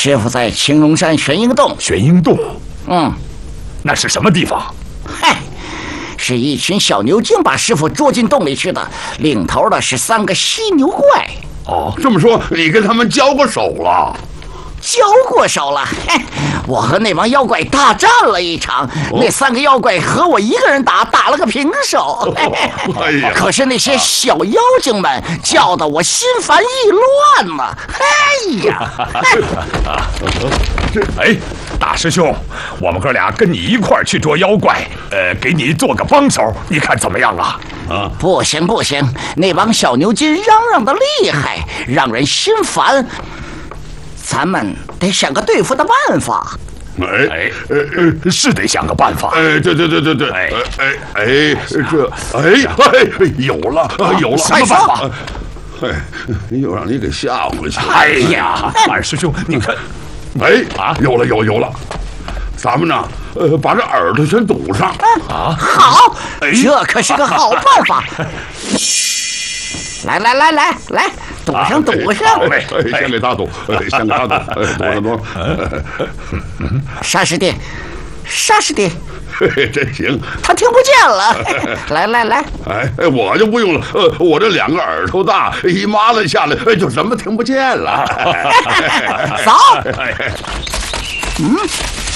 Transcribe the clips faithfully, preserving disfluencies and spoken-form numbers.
师傅在青龙山玄鹰洞。 玄鹰洞， 嗯， 那是什么地方？ 嗨，是一群小牛精把师傅捉进洞里去的，领头的是三个犀牛怪。 哦，这么说你跟他们交过手了？ 交过手了，嘿，我和那帮妖怪大战了一场，哦、那三个妖怪和我一个人打，打了个平手。哦、哎呀！可是那些小妖精们叫得我心烦意乱呢。哎呀！ 这哎，大师兄，我们哥俩跟你一块儿去捉妖怪，呃，给你做个帮手，你看怎么样啊？ 啊！不行不行，那帮小牛筋嚷嚷的厉害，让人心烦。咱们得想个对付的办法。 哎哎呃呃，是得想个办法。 哎，对对对对对。哎哎哎，这哎哎有了有了， 什么办法？ 哎，又让你给吓回去了。 哎呀，二师兄，你看， 哎啊，有了有了有了，咱们呢，呃，把这耳朵全堵上。 啊，好，这可是个好办法。来来来来来，堵上堵上！ 哎，先给他堵，先给他堵，堵上堵。 沙师弟，沙师弟， 真行， 他听不见了。来来来， 哎，我就不用了，呃，我这两个耳朵大，一麻了下来，就什么听不见了。 走。嗯。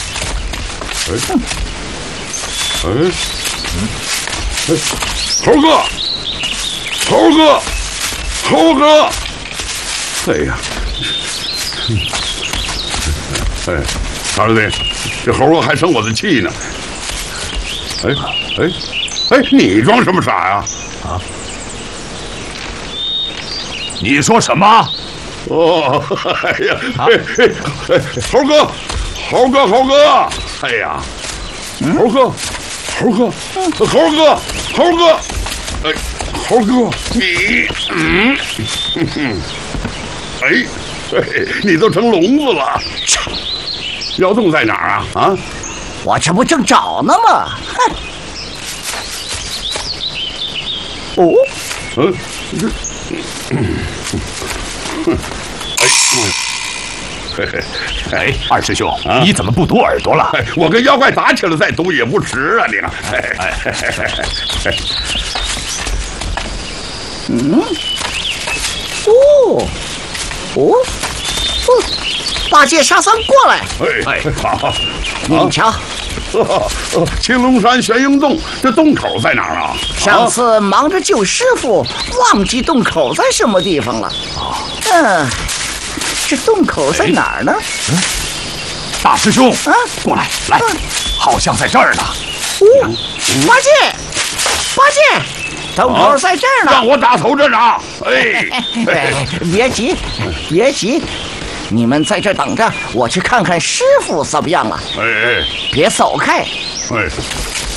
哎，哎，哎，猴哥，猴哥。猴哥，哎呀，哎，二弟，这猴哥还生我的气呢。哎哎哎，你装什么傻呀？啊？ 你说什么？ 哦，哎呀，哎哎哎，猴哥，猴哥，猴哥，哎呀，猴哥，猴哥，猴哥，猴哥，哎。猴哥，你，嗯，哼哼，哎，哎，你都成聋子了。妖洞在哪儿啊？啊， 我这不正找呢吗？哼。哦， 嗯，这，哼， 哎，哎，二师兄，啊、你怎么不堵耳朵了？ 我跟妖怪打起来再堵也不迟啊！你看，哎哎哎哎哎。 嗯，哦，哦，哦，八戒、沙僧过来！ 哎哎，好， 你瞧， 哦，青龙山玄鹰洞，这洞口在哪儿啊？ 上次忙着救师傅，忘记洞口在什么地方了。嗯，这洞口在哪儿呢？ 嗯，大师兄，啊，过来，来，好像在这儿呢。 哦，八戒，八戒。洞口在这儿呢， 让我打头阵啊！哎， 别急，别急，你们在这等着，我去看看师傅怎么样了。 哎哎， 别走开。 哎，